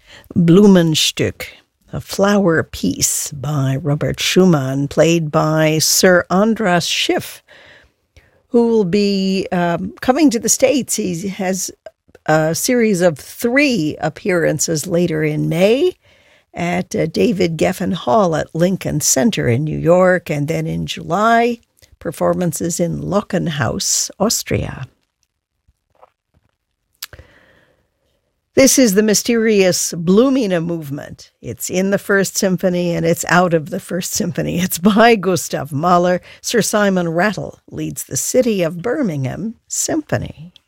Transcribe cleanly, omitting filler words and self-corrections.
Blumenstück, a flower piece by Robert Schumann, played by Sir Andras Schiff, who will be coming to the States. He has a series of 3 appearances later in May at David Geffen Hall at Lincoln Center in New York, and then in July, performances in Lockenhaus, Austria. This is the mysterious Blumina movement. It's in the First Symphony and it's out of the First Symphony. It's by Gustav Mahler. Sir Simon Rattle leads the City of Birmingham Symphony.